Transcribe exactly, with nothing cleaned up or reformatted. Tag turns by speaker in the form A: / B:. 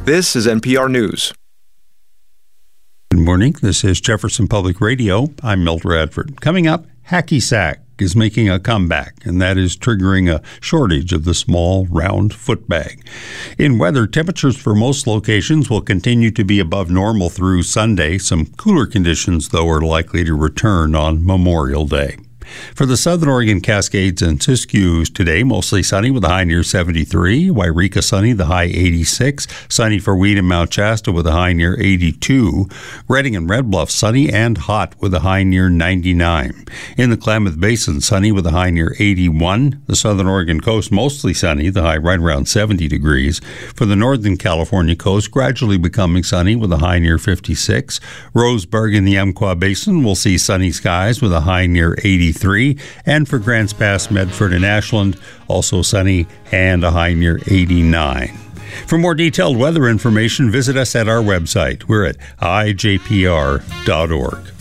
A: This is N P R News.
B: Good morning. This is Jefferson Public Radio. I'm Milt Radford. Coming up, hacky sack is making a comeback, and that is triggering a shortage of the small, round foot bag. In weather, temperatures for most locations will continue to be above normal through Sunday. Some cooler conditions, though, are likely to return on Memorial Day. For the Southern Oregon Cascades and Siskiyous today, mostly sunny with a high near seventy-three. Wairika sunny, the high eighty-six. Sunny for Weed and Mount Shasta with a high near eighty-two. Redding and Red Bluff sunny and hot with a high near ninety-nine. In the Klamath Basin, sunny with a high near eighty-one. The Southern Oregon coast mostly sunny, the high right around seventy degrees. For the Northern California coast, gradually becoming sunny with a high near fifty-six. Roseburg in the Umpqua Basin will see sunny skies with a high near eighty-three. And for Grants Pass, Medford, and Ashland, also sunny and a high near eighty-nine. For more detailed weather information, visit us at our website. We're at I J P R dot org.